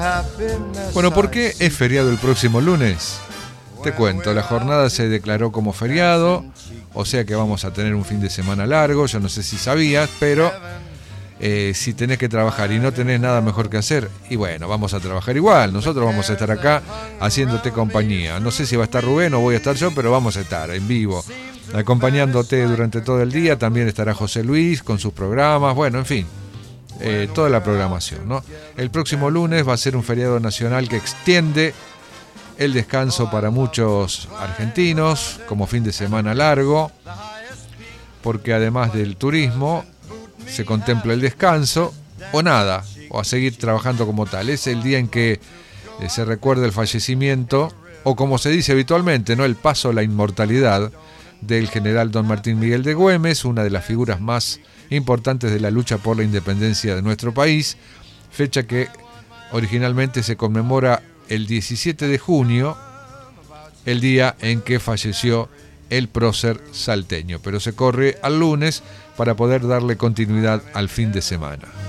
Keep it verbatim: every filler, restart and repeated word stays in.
Bueno, ¿por qué es feriado el próximo lunes? Te cuento, la jornada se declaró como feriado, o sea que vamos a tener un fin de semana largo. Yo no sé si sabías, pero eh, si tenés que trabajar y no tenés nada mejor que hacer, y bueno, vamos a trabajar igual. Nosotros vamos a estar acá haciéndote compañía. No sé si va a estar Rubén o voy a estar yo, pero vamos a estar en vivo, acompañándote durante todo el día. También estará José Luis con sus programas, bueno, en fin. Eh, toda la programación, ¿no? El próximo lunes va a ser un feriado nacional que extiende el descanso para muchos argentinos como fin de semana largo, porque además del turismo se contempla el descanso o nada, o a seguir trabajando como tal. Es el día en que eh, se recuerda el fallecimiento, o como se dice habitualmente, ¿no?, el paso a la inmortalidad del general don Martín Miguel de Güemes, una de las figuras más importantes de la lucha por la independencia de nuestro país, fecha que originalmente se conmemora el diecisiete de junio, el día en que falleció el prócer salteño, pero se corre al lunes para poder darle continuidad al fin de semana.